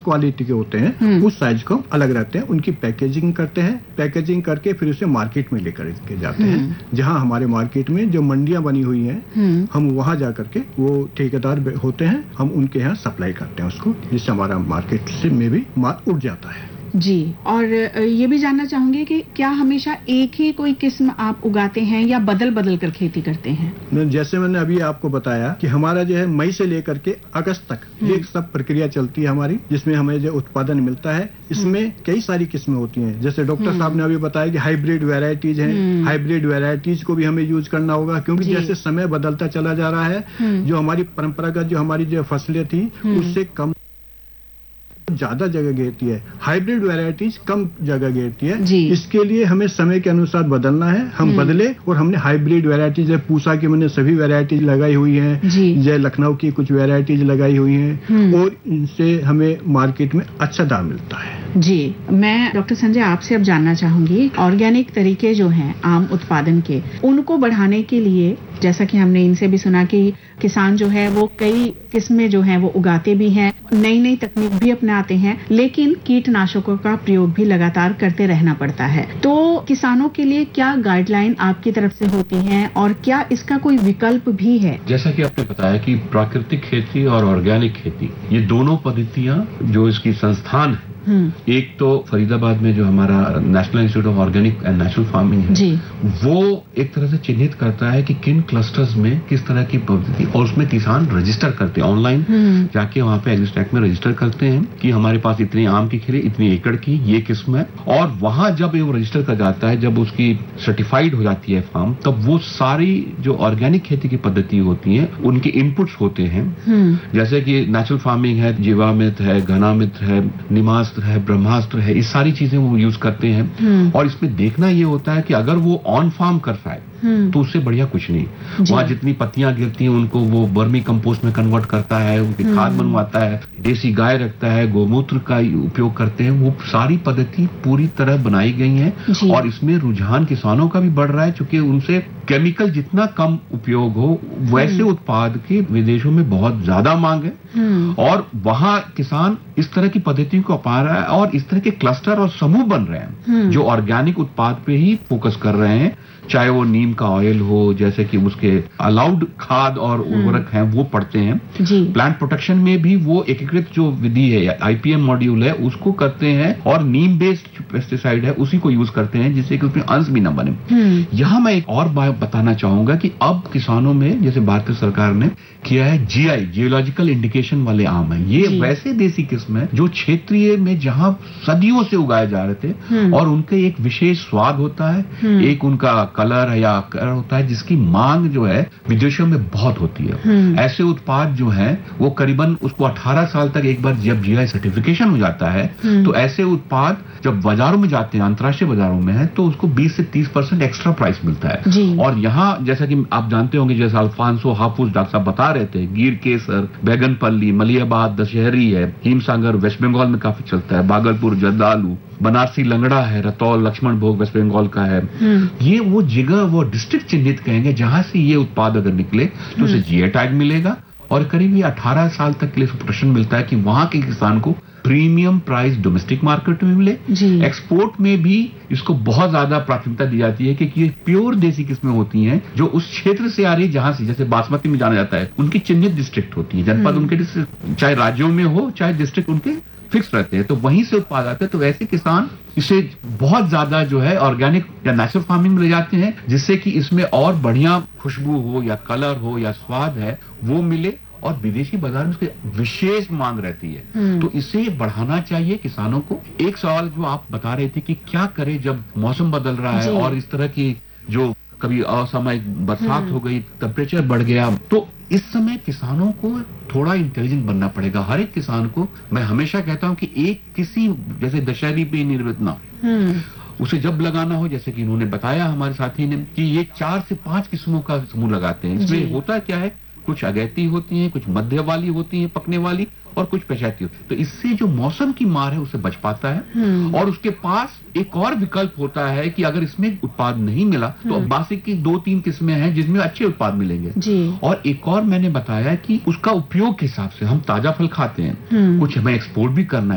Quality के होते हैं उस साइज को अलग रखते हैं, उनकी पैकेजिंग करते हैं, पैकेजिंग करके फिर उसे मार्केट में लेकर के जाते हैं, जहां हमारे मार्केट में जो मंडियां बनी हुई हैं हम वहां जाकर के वो ठेकेदार होते हैं, हम उनके यहाँ सप्लाई करते हैं उसको, जिससे हमारा मार्केट से में भी माल उठ जाता है। जी, और ये भी जानना चाहूंगी कि क्या हमेशा एक ही कोई किस्म आप उगाते हैं या बदल बदल कर खेती करते हैं? जैसे मैंने अभी आपको बताया कि हमारा जो है मई से लेकर के अगस्त तक ये सब प्रक्रिया चलती है हमारी, जिसमें हमें जो उत्पादन मिलता है इसमें कई सारी किस्में होती हैं। जैसे डॉक्टर साहब ने अभी बताया कि हाइब्रिड वेराइटीज हैं, हाइब्रिड वेराइटीज को भी हमें यूज करना होगा, क्योंकि जैसे समय बदलता चला जा रहा है, जो हमारी परंपरागत जो हमारी जो फसलें थी उससे कम ज्यादा जगह घेरती है, हाइब्रिड वैरायटीज कम जगह घेरती है। इसके लिए हमें समय के अनुसार बदलना है, हम बदले और हमने हाइब्रिड वैरायटीज, पूसा की मैंने सभी वैरायटीज लगाई हुई हैं, जय लखनऊ की कुछ वैरायटीज लगाई हुई हैं और इनसे हमें मार्केट में अच्छा दाम मिलता है। जी, मैं डॉक्टर संजय आपसे अब जानना चाहूंगी, ऑर्गेनिक तरीके जो हैं आम उत्पादन के, उनको बढ़ाने के लिए, जैसा कि हमने इनसे भी सुना कि किसान जो है वो कई किस्में जो हैं वो उगाते भी हैं, नई नई तकनीक भी अपनाते हैं, लेकिन कीटनाशकों का प्रयोग भी लगातार करते रहना पड़ता है। तो किसानों के लिए क्या गाइडलाइन आपकी तरफ से होती हैं और क्या इसका कोई विकल्प भी है? जैसा कि आपने बताया कि प्राकृतिक खेती और ऑर्गेनिक खेती, ये दोनों पद्धतियां जो इसकी संस्थान है, एक तो फरीदाबाद में जो हमारा national institute of organic and natural farming है, वो एक तरह से चिन्हित करता है कि किन क्लस्टर्स में किस तरह की पद्धति, और उसमें किसान रजिस्टर करते हैं ऑनलाइन, जाके वहां पे एग्रीस्टैक में रजिस्टर करते हैं कि हमारे पास इतनी आम की खेती, इतनी एकड़ की ये किस्म है, और वहां जब वो रजिस्टर कर जाता है, जब उसकी सर्टिफाइड हो जाती है फार्म, तब वो सारी जो ऑर्गेनिक खेती की पद्धति होती है उनके इनपुट्स होते हैं, जैसे कि नेचुरल फार्मिंग है, जीवामृत है, घनामृत है, निमास्त्र है, ब्रह्मास्त्र है, इस सारी चीजें वो यूज करते हैं। और इसमें देखना ये होता है कि अगर वो ऑन फार्म कर पाए तो उससे बढ़िया कुछ नहीं। वहां जितनी पत्तियां गिरती हैं उनको वो वर्मी कंपोस्ट में कन्वर्ट करता है, उनकी खाद बनवाता है, देसी गाय रखता है, गोमूत्र का उपयोग करते हैं, वो सारी पद्धति पूरी तरह बनाई गई है। और इसमें रुझान किसानों का भी बढ़ रहा है, क्योंकि उनसे केमिकल जितना कम उपयोग हो वैसे उत्पाद की विदेशों में बहुत ज्यादा मांग है, और वहां किसान इस तरह की पद्धति को अपना रहा है, और इस तरह के क्लस्टर और समूह बन रहे हैं जो ऑर्गेनिक उत्पाद पे ही फोकस कर रहे हैं, चाहे वो नीम का ऑयल हो, जैसे कि उसके अलाउड खाद और उर्वरक हैं वो पड़ते हैं। प्लांट प्रोटेक्शन में भी वो एकीकृत जो विधि है, आईपीएम मॉड्यूल है, उसको करते हैं, और नीम बेस्ड पेस्टिसाइड है उसी को यूज करते हैं, जिससे कि उसमें अंश भी न बने। यहाँ मैं एक और बात बताना चाहूंगा कि अब किसानों में, जैसे भारतीय सरकार ने किया है, जीआई जियोलॉजिकल इंडिकेशन वाले आम है, ये वैसे देसी किस्म है जो क्षेत्रीय में जहां सदियों से उगाए जा रहे थे, और उनके एक विशेष स्वाद होता है, एक उनका कलर या आकार होता है, जिसकी मांग जो है विदेशों में बहुत होती है। ऐसे उत्पाद जो है वो करीबन उसको 18 साल तक, एक बार जब जीआई सर्टिफिकेशन हो जाता है तो ऐसे उत्पाद जब बाजारों में जाते हैं, अंतर्राष्ट्रीय बाजारों में है, तो उसको 20 से 30% एक्स्ट्रा प्राइस मिलता है। और यहाँ जैसा कि आप जानते होंगे, जैसे अल्फांसो हाफुज डॉक्टर साहब बता रहे थे, गिर केसर, बैगनपल्ली, मलियाबाद, दशहरी है, हिमसागर वेस्ट बंगाल में काफी चलता है, भागलपुर जर्दालू, बनारसी लंगड़ा है, रतौल लक्ष्मण भोग वेस्ट बंगाल का है। ये वो जगह, वो डिस्ट्रिक्ट चिन्हित कहेंगे जहां से ये उत्पाद अगर निकले तो उसे जीआई टैग मिलेगा, और करीब ये 18 साल तक के लिए प्रोटेक्शन मिलता है कि वहां के किसान को प्रीमियम प्राइस डोमेस्टिक मार्केट में मिले। एक्सपोर्ट में भी इसको बहुत ज्यादा प्राथमिकता दी जाती है, क्योंकि ये प्योर देसी किस्में होती हैं जो उस क्षेत्र से आ रही है जहां से, जैसे बासमती में जाना जाता है, उनकी चिन्हित डिस्ट्रिक्ट होती है, जनपद उनके, चाहे राज्यों में हो चाहे डिस्ट्रिक्ट उनके फिक्स रहते हैं, तो वहीं से उत्पाद आते हैं। तो ऐसे किसान इसे बहुत ज्यादा जो है ऑर्गेनिक या नेचुरल फार्मिंग में ले जाते हैं, जिससे कि इसमें और बढ़िया खुशबू हो या कलर हो या स्वाद है वो मिले, और विदेशी बाजार में उसकी विशेष मांग रहती है। तो इसे बढ़ाना चाहिए किसानों को। एक सवाल जो आप बता रहे थे कि क्या करें जब मौसम बदल रहा है और इस तरह की जो कभी असामयिक बरसात हो गई, टेम्परेचर बढ़ गया, तो इस समय किसानों को थोड़ा इंटेलिजेंट बनना पड़ेगा। हर एक किसान को मैं हमेशा कहता हूं कि एक किसी, जैसे दशहरी पे निर्मित ना, उसे जब लगाना हो, जैसे कि इन्होंने बताया हमारे साथी ने, कि ये 4 से 5 किस्मों का समूह लगाते हैं। इसमें होता क्या है, कुछ अगैती होती हैं, कुछ मध्य वाली होती हैं पकने वाली, और कुछ पेशाती होती है। तो इससे जो मौसम की मार है उससे बच पाता है। और उसके पास एक और विकल्प होता है कि अगर इसमें उत्पाद नहीं मिला तो बासिक की 2-3 किस्में हैं जिसमें अच्छे उत्पाद मिलेंगे। और एक और मैंने बताया कि उसका उपयोग के हिसाब से, हम ताजा फल खाते हैं, कुछ हमें एक्सपोर्ट भी करना है,